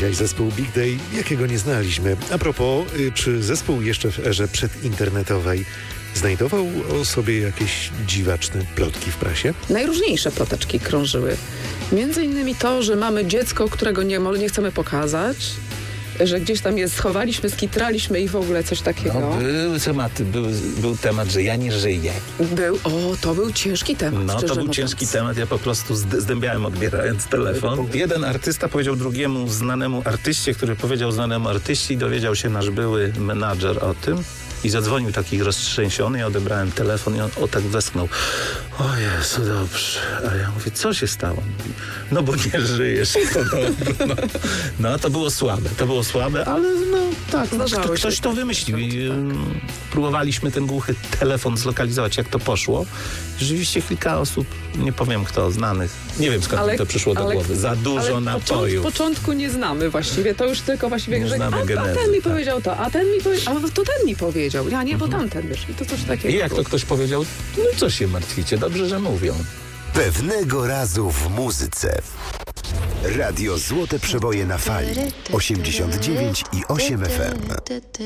Dzisiaj zespół Big Day, jakiego nie znaliśmy. A propos, czy zespół jeszcze w erze przedinternetowej znajdował o sobie jakieś dziwaczne plotki w prasie? Najróżniejsze ploteczki krążyły. Między innymi to, że mamy dziecko, którego nie chcemy pokazać, że gdzieś tam je schowaliśmy, skitraliśmy i w ogóle coś takiego. No, był temat, że ja nie żyję. To był ciężki temat. No, to był ciężki temat. Ja po prostu zdębiałem, odbierając telefon. Jeden artysta powiedział drugiemu znanemu artyście, który powiedział znanemu artyście i dowiedział się nasz były menadżer o tym. I zadzwonił taki roztrzęsiony, ja odebrałem telefon i on tak westchnął. O Jezu, dobrze. A ja mówię, co się stało? No bo nie żyjesz. No to było słabe, ale no tak. Ktoś to wymyślił. Próbowaliśmy ten głuchy telefon zlokalizować, jak to poszło. Rzeczywiście kilka osób, nie powiem kto, znanych. Nie wiem skąd mi to przyszło do głowy. Za dużo napoju. W początku nie znamy właściwie. To już tylko właściwie, nie znamy genezy, a ten mi powiedział to, a ten mi powiedział, a to ten mi powiedział. Ja nie, bo tamten, wiesz. I to coś takiego. I jak to ktoś powiedział, no co się martwicie, dobrze, że mówią. Pewnego razu w muzyce. Radio Złote Przeboje na fali 89,8 FM.